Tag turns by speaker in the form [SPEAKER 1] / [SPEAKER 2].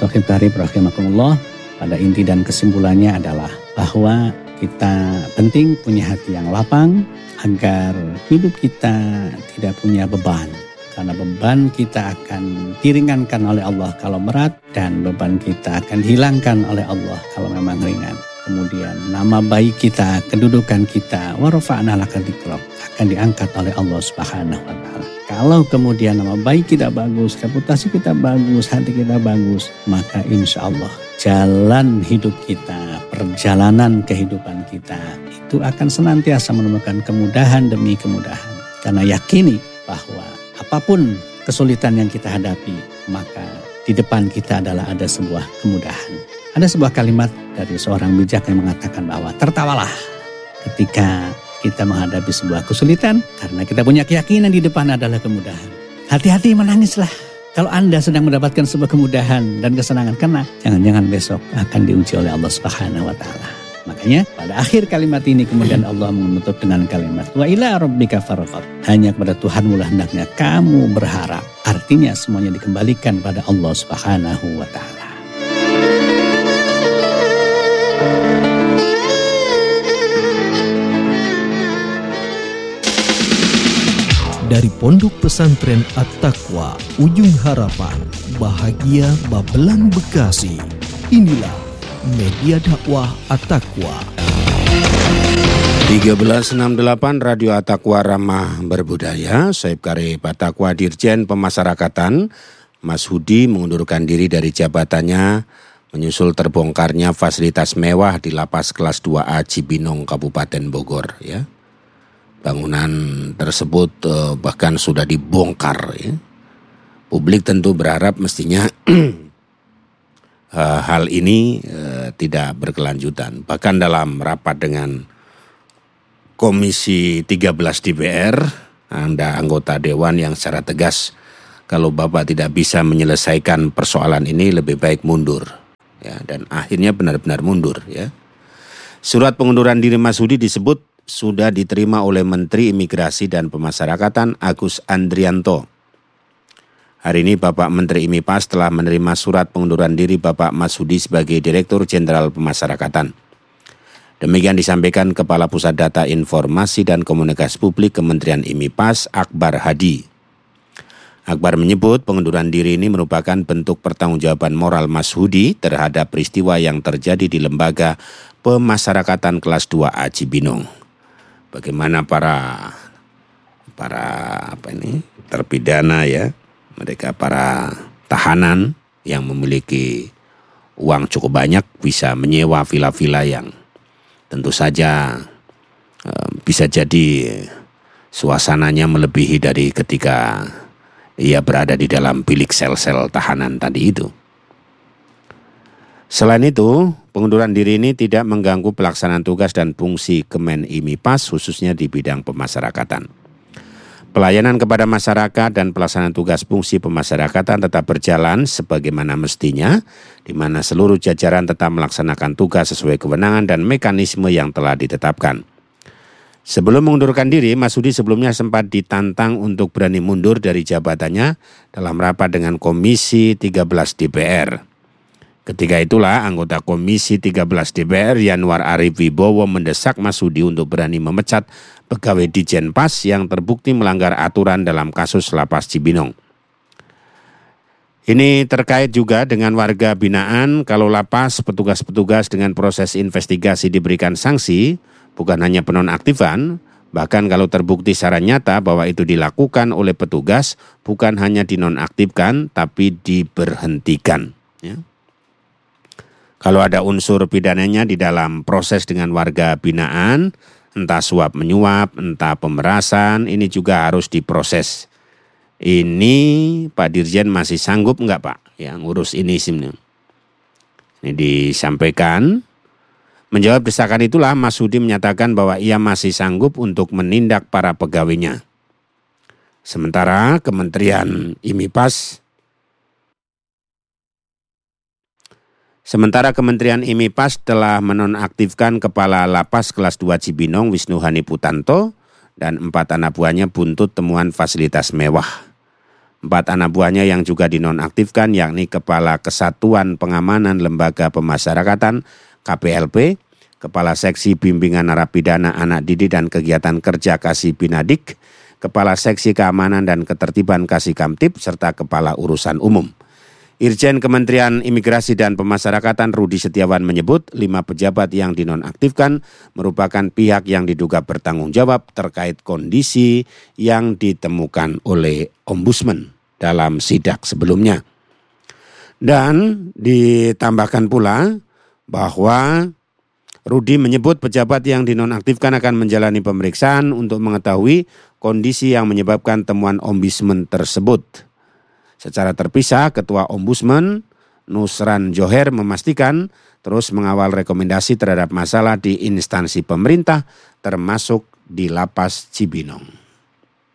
[SPEAKER 1] Khifari rahimakumullah, pada inti dan kesimpulannya adalah bahwa kita penting punya hati yang lapang agar hidup kita tidak punya beban. Karena beban kita akan diringankan oleh Allah kalau berat, dan beban kita akan dihilangkan oleh Allah kalau memang ringan. Kemudian nama baik kita, kedudukan kita, wa rafa'na laka dzikrak, akan diangkat oleh Allah Subhanahu wa taala. Kalau kemudian nama baik kita bagus, reputasi kita bagus, hati kita bagus, maka insya Allah jalan hidup kita, perjalanan kehidupan kita itu akan senantiasa menemukan kemudahan demi kemudahan. Karena yakini bahwa apapun kesulitan yang kita hadapi, maka di depan kita adalah ada sebuah kemudahan. Ada sebuah kalimat dari seorang bijak yang mengatakan bahwa tertawalah ketika kita menghadapi sebuah kesulitan, karena kita punya keyakinan di depan adalah kemudahan. Hati-hati menangislah kalau Anda sedang mendapatkan sebuah kemudahan dan kesenangan, karena jangan-jangan besok akan diuji oleh Allah Subhanahu wa taala. Makanya pada akhir kalimat ini kemudian Allah menutup dengan kalimat wa ila rabbika farghab. Hanya kepada Tuhanmu lah hendaknya kamu berharap. Artinya semuanya dikembalikan pada Allah Subhanahu wa taala.
[SPEAKER 2] Dari Pondok Pesantren At-Taqwa, Ujung Harapan, Bahagia Babelan Bekasi. Inilah Media Dakwah At-Taqwa.
[SPEAKER 3] 1368 Radio At-Taqwa Ramah Berbudaya. Saib Karib At-Taqwa Dirjen Pemasyarakatan Mas Hudi mengundurkan diri dari jabatannya menyusul terbongkarnya fasilitas mewah di Lapas Kelas 2A Cibinong, Kabupaten Bogor. Ya. Bangunan tersebut bahkan sudah dibongkar. Ya. Publik tentu berharap mestinya hal ini tidak berkelanjutan. Bahkan dalam rapat dengan Komisi 13 DPR, Anda anggota Dewan yang secara tegas, kalau Bapak tidak bisa menyelesaikan persoalan ini lebih baik mundur. Ya, dan akhirnya benar-benar mundur. Ya. Surat pengunduran diri Mas Hudi disebut sudah diterima oleh Menteri Imigrasi dan Pemasyarakatan Agus Andrianto. Hari ini Bapak Menteri IMIPAS telah menerima surat pengunduran diri Bapak Mas Hudi sebagai Direktur Jenderal Pemasyarakatan. Demikian disampaikan Kepala Pusat Data Informasi dan Komunikasi Publik Kementerian IMIPAS Akbar Hadi. Akbar menyebut pengunduran diri ini merupakan bentuk pertanggungjawaban moral Mas Hudi terhadap peristiwa yang terjadi di Lembaga Pemasyarakatan Kelas 2A Cibinong. Bagaimana para terpidana ya, mereka para tahanan yang memiliki uang cukup banyak bisa menyewa villa-villa yang tentu saja bisa jadi suasananya melebihi dari ketika ia berada di dalam bilik sel-sel tahanan tadi itu. Selain itu, pengunduran diri ini tidak mengganggu pelaksanaan tugas dan fungsi Kemen IMIPAS khususnya di bidang pemasyarakatan. Pelayanan kepada masyarakat dan pelaksanaan tugas fungsi pemasyarakatan tetap berjalan sebagaimana mestinya, di mana seluruh jajaran tetap melaksanakan tugas sesuai kewenangan dan mekanisme yang telah ditetapkan. Sebelum mengundurkan diri, Mas Hudi sebelumnya sempat ditantang untuk berani mundur dari jabatannya dalam rapat dengan Komisi 13 DPR. Ketika itulah anggota Komisi 13 DPR Yanwar Arif Wibowo mendesak Mas Hudi untuk berani memecat pegawai Dijenpas yang terbukti melanggar aturan dalam kasus Lapas Cibinong. Ini terkait juga dengan warga binaan. Kalau lapas petugas-petugas dengan proses investigasi diberikan sanksi, bukan hanya penonaktifan, bahkan kalau terbukti secara nyata bahwa itu dilakukan oleh petugas, bukan hanya dinonaktifkan tapi diberhentikan. Ya. Kalau ada unsur pidananya di dalam proses dengan warga binaan, entah suap menyuap, entah pemerasan, ini juga harus diproses. Ini Pak Dirjen masih sanggup enggak Pak yang ngurus ini sebenarnya? Ini disampaikan. Menjawab desakan itulah Mas Hudi menyatakan bahwa ia masih sanggup untuk menindak para pegawainya. Sementara Kementerian IMIPAS telah menonaktifkan Kepala Lapas Kelas 2 Cibinong Wisnu Hani Putanto dan 4 anak buahnya buntut temuan fasilitas mewah. 4 anak buahnya yang juga dinonaktifkan yakni Kepala Kesatuan Pengamanan Lembaga Pemasyarakatan KPLP, Kepala Seksi Bimbingan Narapidana Anak Didik dan Kegiatan Kerja Kasih Binadik, Kepala Seksi Keamanan dan Ketertiban Kasih Kamtib, serta Kepala Urusan Umum. Irjen Kementerian Imigrasi dan Pemasyarakatan Rudi Setiawan menyebut 5 pejabat yang dinonaktifkan merupakan pihak yang diduga bertanggung jawab terkait kondisi yang ditemukan oleh Ombudsman dalam sidak sebelumnya. Dan ditambahkan pula bahwa Rudi menyebut pejabat yang dinonaktifkan akan menjalani pemeriksaan untuk mengetahui kondisi yang menyebabkan temuan Ombudsman tersebut. Secara terpisah, Ketua Ombudsman Nusran Johar memastikan terus mengawal rekomendasi terhadap masalah di instansi pemerintah termasuk di Lapas Cibinong.